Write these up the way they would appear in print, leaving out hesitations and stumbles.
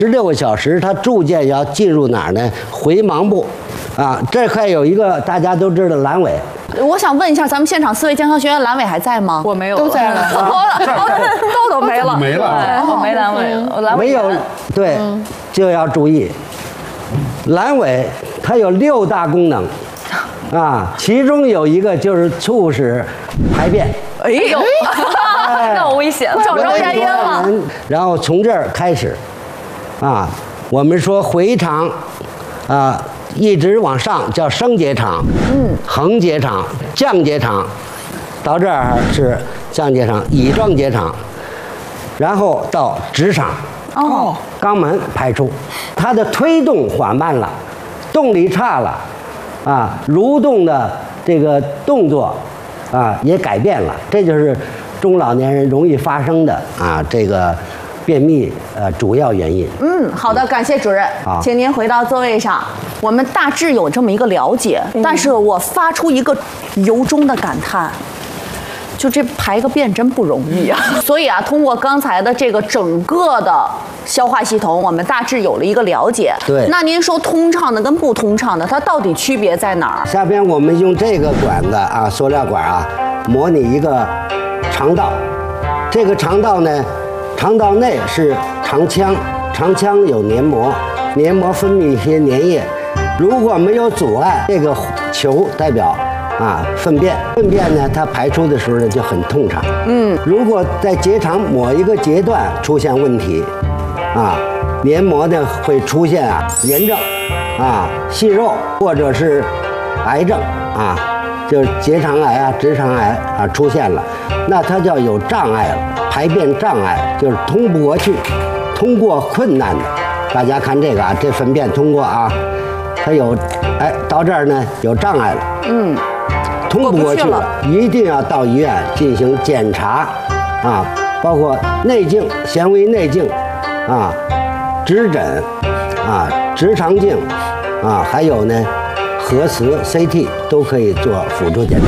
16个小时，它逐渐要进入哪儿呢？回盲部，这还有一个大家都知道阑尾。 我想问一下，咱们现场4位健康学员阑尾还在吗？ 我没有， 都在了，豆豆没了， 没了， 我没阑尾，我阑尾没有，对，就要注意，阑尾它有6大功能，其中有一个就是促使排便。 哎呦，那我危险了， 找着原因了。 然后从这儿开始，我们说回肠，一直往上叫升结肠，横结肠、降结肠，到这儿是降结肠、乙状结肠，然后到直肠，肛门排出，它的推动缓慢了，动力差了，蠕动的这个动作也改变了，这就是中老年人容易发生的这个便秘主要原因。 好的，感谢主任，请您回到座位上。我们大致有这么一个了解，但是我发出一个由衷的感叹。就这排个便真不容易啊！所以通过刚才的这个整个的消化系统，我们大致有了一个了解。 对， 那您说通畅的跟不通畅的，它到底区别在哪儿？ 下边我们用这个管子塑料管模拟一个肠道。这个肠道呢，肠道内是肠腔，肠腔有黏膜，黏膜分泌一些粘液。如果没有阻碍，这个球代表粪便呢，它排出的时候呢就很通畅。如果在结肠某一个阶段出现问题，黏膜呢会出现炎症，息肉或者是癌症就是结肠癌直肠癌出现了，那它叫有障碍了，排便障碍就是通不过去，通过困难的。大家看这个这粪便通过它有到这儿呢有障碍了，通不过去了，一定要到医院进行检查，包括内镜、纤维内镜，指诊，直肠镜，还有呢，核磁、CT 都可以做辅助检查。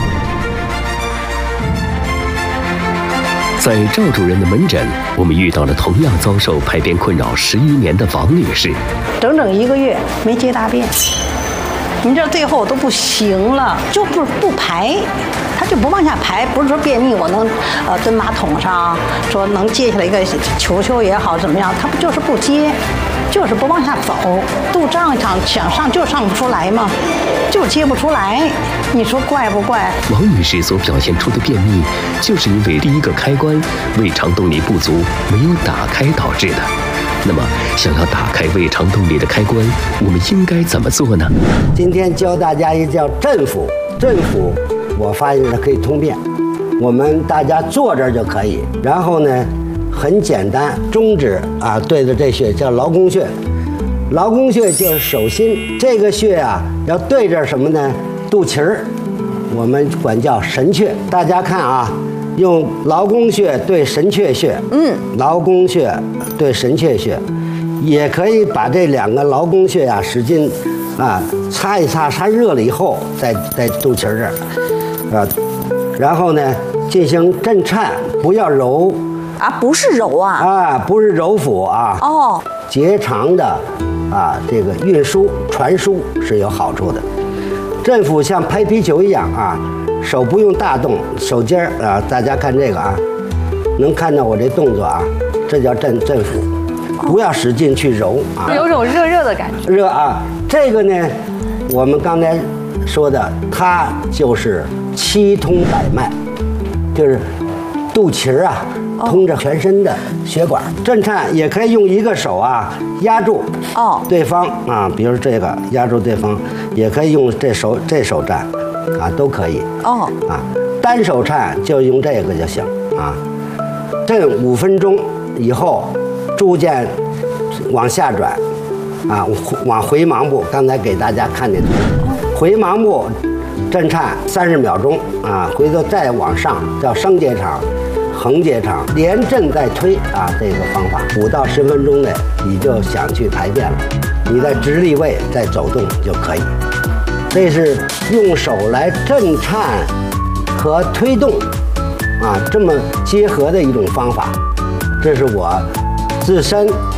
在赵主任的门诊，我们遇到了同样遭受排便困扰11年的王女士， 整整1个月没接大便。你这最后都不行了，就不排，他就不往下排。不是说便秘我能蹲马桶上说能接下来一个球也好怎么样，他不就是不接，就是不往下走。肚胀想上就上不出来嘛，就接不出来。你说怪不怪？ 王女士所表现出的便秘，就是因为第一个开关胃肠动力不足没有打开导致的。那么，想要打开胃肠动力的开关，我们应该怎么做呢？ 今天教大家一个叫振腹，振腹，我发现它可以通便，我们大家坐这儿就可以。然后呢，很简单，中指对着这穴叫劳宫穴，劳宫穴就是手心，这个穴要对着什么呢？肚脐儿，我们管叫神阙。大家看用劳宫穴对神阙穴，劳宫穴对神阙穴，也可以把这2个劳宫穴使劲擦一擦，它热了以后，在肚脐这儿然后呢进行震颤，不要揉不是揉不是揉腹结肠的这个运输传输是有好处的。振腹像拍皮球一样手不用大动，手尖儿大家看这个能看到我这动作这叫振腹，不要使劲去揉有种热热的感觉。 热这个呢，我们刚才说的，它就是七通百脉，就是肚脐儿通着全身的血管。震颤也可以用一个手压住对方比如这个压住对方，也可以用这手颤都可以单手颤就用这个就行震5分钟以后，逐渐往下转往回盲部。刚才给大家看的图，回盲部震颤30秒钟回头再往上叫升结肠、横结肠，连震带推这个方法5到10分钟内你就想去排便了，你在直立位再走动就可以。这是用手来震颤和推动这么结合的一种方法。这是我自身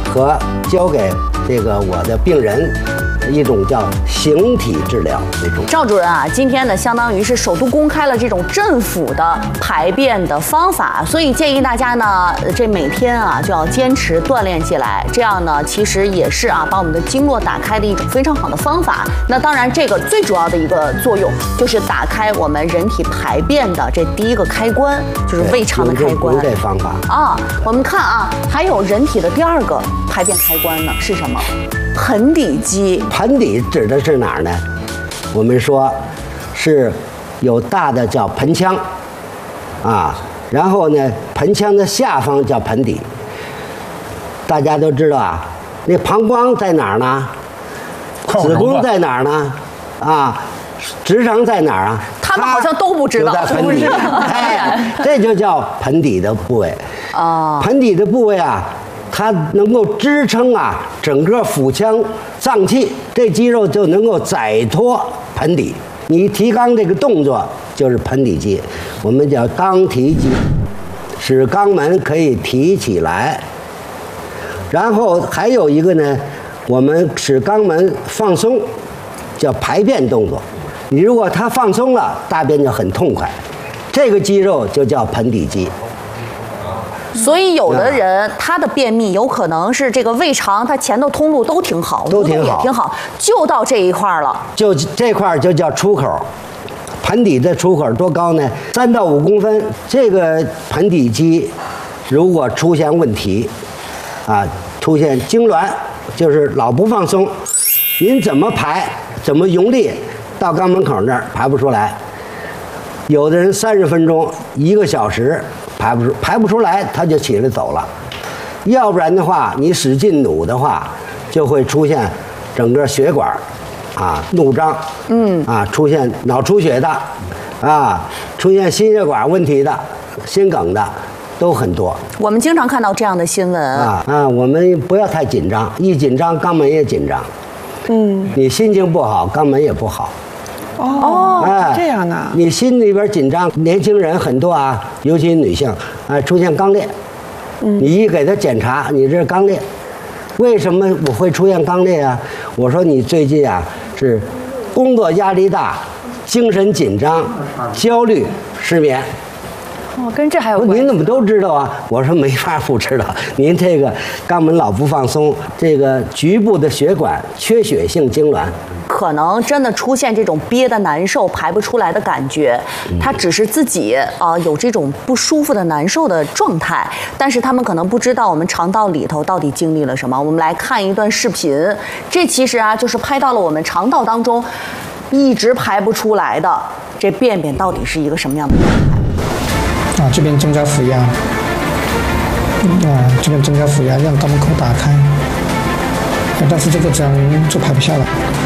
和教给这个我的病人一种叫形体治疗这种。 赵主任啊，今天呢，相当于是首都公开了这种镇府的排便的方法，所以建议大家呢，这每天啊就要坚持锻炼起来，这样呢，其实也是啊，把我们的经络打开的一种非常好的方法。那当然，这个最主要的一个作用就是打开我们人体排便的这第一个开关，就是胃肠的开关。 用这方法啊，我们看啊，还有人体的第二个排便开关呢，是什么？盆底肌。 盆底指的是哪儿呢？我们说是有大的叫盆腔啊，然后呢，盆腔的下方叫盆底。大家都知道啊，那膀胱在哪儿呢？子宫在哪儿呢？啊，直肠在哪儿啊？ 他们好像都不知道， 就在盆底。哎，这就叫盆底的部位啊。 盆底的部位啊，它能够支撑啊整个腹腔脏器，这肌肉就能够载托盆底。你提肛这个动作就是盆底肌，我们叫肛提肌，使肛门可以提起来。然后还有一个呢，我们使肛门放松，叫排便动作。你如果它放松了，大便就很痛快，这个肌肉就叫盆底肌。 所以有的人他的便秘有可能是这个胃肠，他前头通路都挺好， 都挺好， 也挺好，就到这一块了， 就这块就叫出口。盆底的出口多高呢？3到5公分。这个盆底肌如果出现问题，啊，出现痉挛，就是老不放松，您怎么排，怎么用力，到肛门口那儿排不出来。有的人30分钟、1个小时排不出来，他就起来走了。要不然的话，你使劲努的话，就会出现整个血管啊怒张，出现脑出血的，啊，出现心血管问题的、心梗的，都很多。 我们经常看到这样的新闻我们不要太紧张，一紧张肛门也紧张，你心情不好，肛门也不好。 这样啊！ 你心里边紧张，年轻人很多啊，尤其女性出现肛裂，你一给他检查，你这是肛裂，为什么我会出现肛裂啊？我说你最近啊是工作压力大，精神紧张，焦虑，失眠。 跟这还有关系？ 您怎么都知道啊？我说没法不知道，您这个肛门老不放松，这个局部的血管缺血性痉挛。 可能真的出现这种憋得难受、排不出来的感觉，他只是自己有这种不舒服的难受的状态，但是他们可能不知道我们肠道里头到底经历了什么。我们来看一段视频，这其实就是拍到了我们肠道当中一直排不出来的这便便到底是一个什么样的状态。 这边正在腹压，这边正在腹压，让肛门口打开，但是这个这样就排不下来。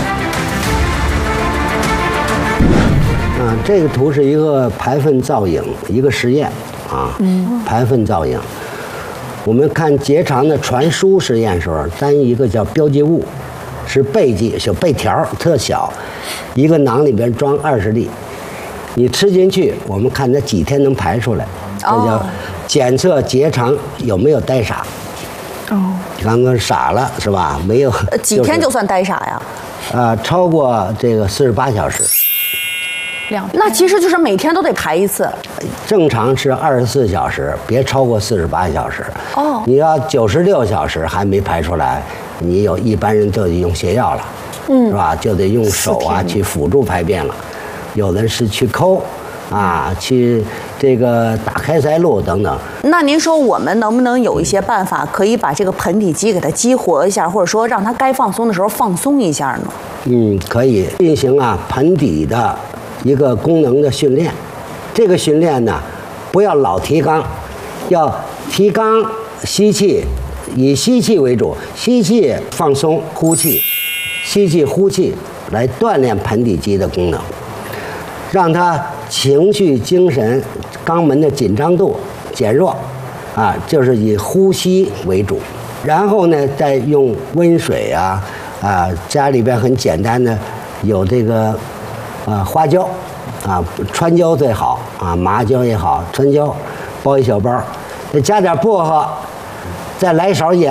这个图是一个排粪造影，一个实验排粪造影。我们看结肠的传输实验时候，单一个叫标记物，是钡剂，小钡条，特小，一个囊里边装20粒。你吃进去，我们看它几天能排出来，这叫检测结肠有没有呆傻。刚刚傻了是吧？没有。 几天就算呆傻呀？ 超过这个48小时。 那其实就是每天都得排一次。 正常是24小时，别超过48小时。你要96小时还没排出来，你一般人就得用泻药了，是吧？就得用手去辅助排便了。有的是去抠，去这个打开塞露等等。那您说我们能不能有一些办法，可以把这个盆底肌给它激活一下，或者说让它该放松的时候放松一下呢？ 可以进行盆底的一个功能的训练。这个训练呢，不要老提肛，要提肛吸气，以吸气为主，吸气放松，呼气，吸气呼气，来锻炼盆底肌的功能。让他情绪、精神、肛门的紧张度减弱，就是以呼吸为主。然后呢，再用温水家里边很简单的有这个花椒川椒最好麻椒也好，川椒包一小包，再加点薄荷，再来一勺盐，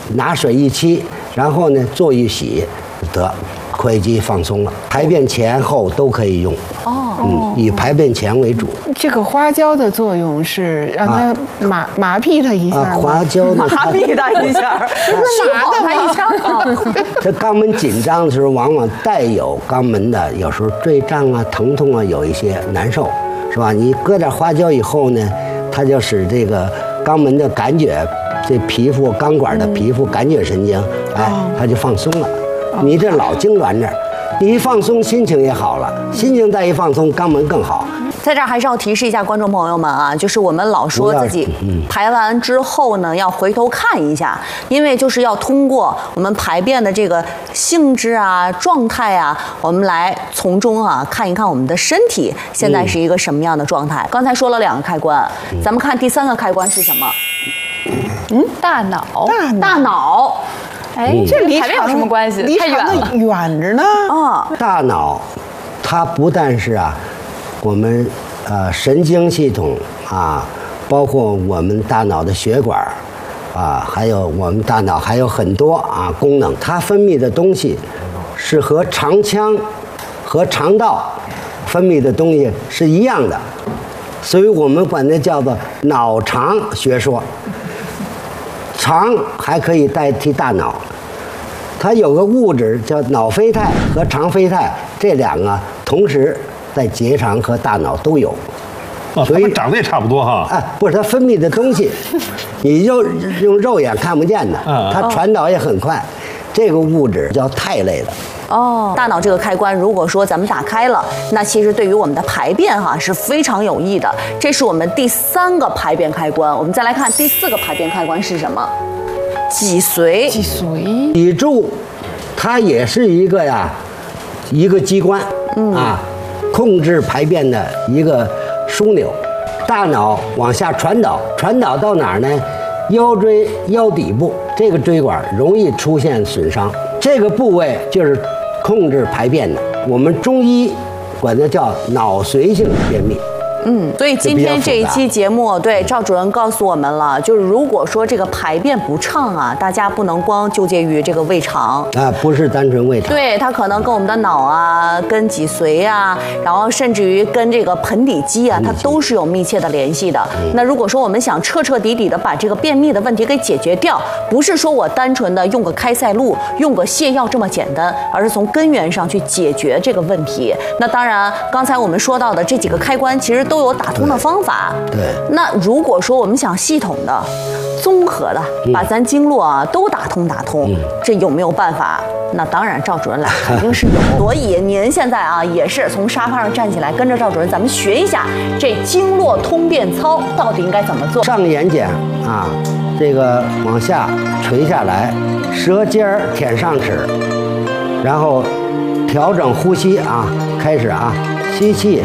拿水一沏，然后呢做一洗，得括约肌放松了。排便前后都可以用。以排便前为主。 这个花椒的作用是让它麻痹它一下吗？ 花椒呢， 麻痹它一下， 麻的它一下。 这肛门紧张的时候，往往带有肛门的，有时候坠胀啊、疼痛啊，有一些难受，是吧？你搁点花椒以后呢，它就使这个肛门的感觉，这皮肤肛管的皮肤感觉神经，它就放松了。你这老痉挛这儿。你一放松，心情也好了，心情再一放松，肛门更好。 在这儿还是要提示一下观众朋友们啊，就是我们老说自己排完之后呢，要回头看一下，因为就是要通过我们排便的这个性质啊、状态啊，我们来从中啊看一看我们的身体现在是一个什么样的状态。刚才说了2个开关，咱们看第3个开关是什么？ 大脑。 大脑。 哎，这离排便有什么关系？ 离太远了， 远着呢。 大脑，它不但是我们神经系统包括我们大脑的血管还有我们大脑还有很多功能，它分泌的东西是和肠腔和肠道分泌的东西是一样的，所以我们管它叫做脑肠学说。肠还可以代替大脑，它有个物质叫脑啡肽和肠啡肽，这2个同时在结肠和大脑都有。 所以长得也差不多哈。 不是它分泌的东西，你就用肉眼看不见的，它传导也很快。这个物质叫肽类的。 大脑这个开关，如果说咱们打开了，那其实对于我们的排便是非常有益的。这是我们第3个排便开关。我们再来看第4个排便开关是什么？脊髓。 脊柱，它也是一个机关控制排便的一个枢纽。大脑往下传导到哪儿呢？腰椎腰底部这个椎管容易出现损伤，这个部位就是控制排便的。我们中医管它叫脑髓性便秘。 所以今天这一期节目，对赵主任告诉我们了，就是如果说这个排便不畅大家不能光纠结于这个胃肠不是单纯胃肠， 对，它可能跟我们的脑跟脊髓然后甚至于跟这个盆底肌它都是有密切的联系的。那如果说我们想彻彻底底的把这个便秘的问题给解决掉，不是说我单纯的用个开塞露、用个泻药这么简单，而是从根源上去解决这个问题。那当然，刚才我们说到的这几个开关，其实都有打通的方法。 对。 那如果说我们想系统的、综合的把咱经络都打通，这有没有办法？那当然，赵主任来肯定是有。所以您现在也是从沙发上站起来，跟着赵主任咱们学一下这经络通便操到底应该怎么做。 上眼睑这个往下垂下来，舌尖儿舔上齿，然后调整呼吸开始吸气。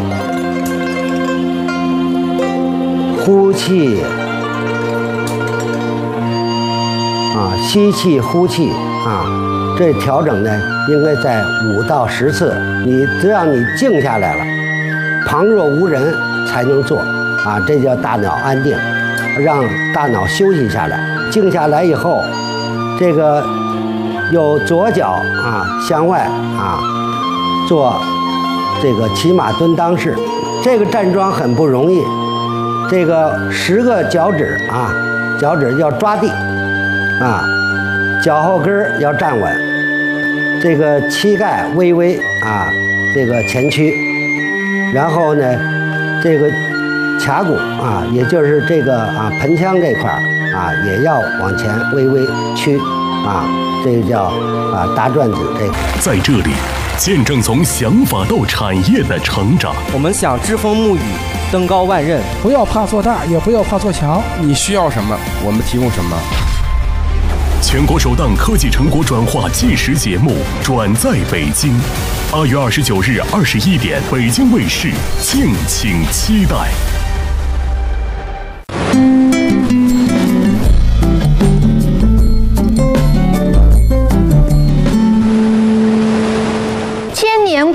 呼气，吸气，呼气，这调整呢，应该在5到10次。只要你静下来了，旁若无人才能做，这叫大脑安定，让大脑休息下来。静下来以后，这个有左脚向外做这个骑马蹲裆式，这个站桩很不容易。这个10个脚趾脚趾要抓地脚后跟要站稳，这个膝盖微微这个前屈，然后呢，这个髂骨也就是这个盆腔这块也要往前微微屈这个叫大转子。这个在这里见证从想法到产业的成长。 我们想栉风沐雨，登高万仞， 不要怕做大，也不要怕做强。 你需要什么，我们提供什么。 全国首档科技成果转化纪实节目转在北京，2月29日21点，北京卫视，敬请期待。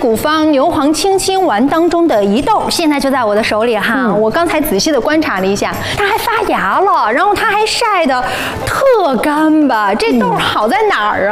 古方牛黄清清丸当中的一豆，现在就在我的手里哈。我刚才仔细的观察了一下，它还发芽了，然后它还晒得特干巴。这豆好在哪儿啊？